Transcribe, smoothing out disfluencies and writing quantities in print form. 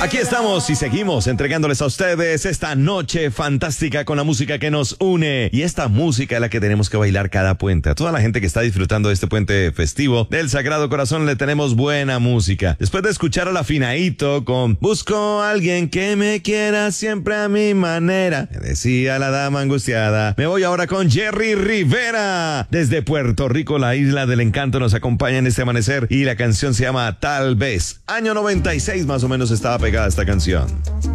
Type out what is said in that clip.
Aquí estamos y seguimos entregándoles a ustedes esta noche fantástica con la música que nos une. Y esta música es la que tenemos que bailar cada puente. A toda la gente que está disfrutando de este puente festivo del Sagrado Corazón le tenemos buena música. Después de escuchar a la Finaíto con Busco a alguien que me quiera siempre a mi manera, me decía la dama angustiada. Me voy ahora con Jerry Rivera. Desde Puerto Rico, la isla del encanto, nos acompaña en este amanecer y la canción se llama Tal vez. Año 96 más o menos estaba pegada esta canción.